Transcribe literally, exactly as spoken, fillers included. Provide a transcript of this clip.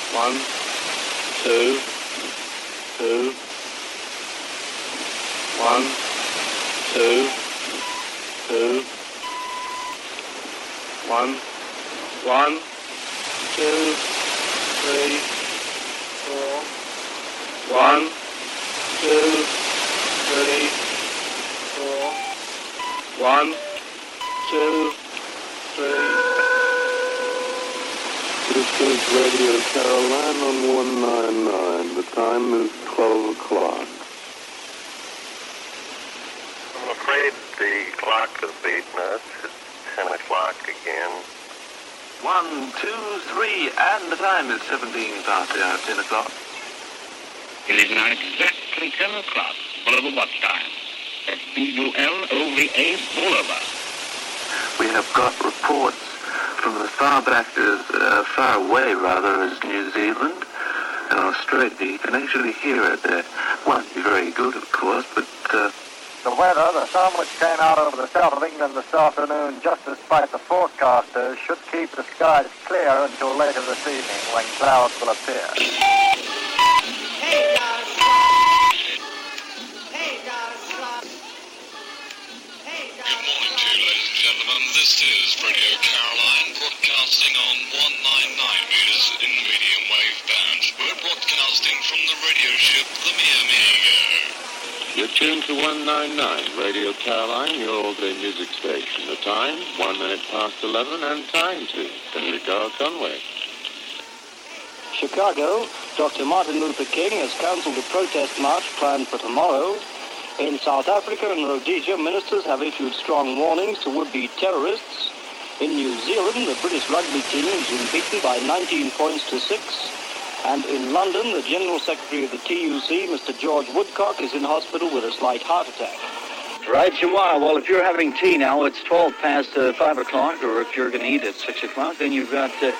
One, two, two, one, two, two, one, one, two, three, four, one, two, three, four, one, two, three. This is Radio Caroline on one ninety-nine. The time is twelve o'clock. I'm afraid the clock has beaten us. It's ten o'clock again. One, two, three, and the time is seventeen past the hour, ten o'clock. It is now exactly ten o'clock, Bulova watch time. That's B U L O V A Bulova. We have got reports from as far back as, uh, far away rather, as New Zealand and Australia. You can actually hear it there. Won't be very good, of course, but, uh... The weather, the sun which came out over the south of England this afternoon, just despite the forecasters, should keep the skies clear until later this evening, when clouds will appear. Hey, guys, stop. Hey, guys, stop. Hey, guys, Good morning to you, ladies and gentlemen. This is Radio Caroline, broadcasting on one ninety-nine meters in the medium wave band. We're broadcasting from the radio ship, the Miamigo. You're tuned to one ninety-nine, Radio Caroline, your all-day music station. The time, one minute past eleven, and time to Henry Carl Conway. Chicago, Doctor Martin Luther King has cancelled a protest march planned for tomorrow. In South Africa and Rhodesia, ministers have issued strong warnings to would-be terrorists. In New Zealand, the British rugby team has been beaten by nineteen points to six. And in London, the General Secretary of the T U C, Mister George Woodcock, is in hospital with a slight heart attack. Right you are. Well, if you're having tea now, it's twelve past uh, five o'clock, or if you're going to eat at six o'clock, then you've got... Uh,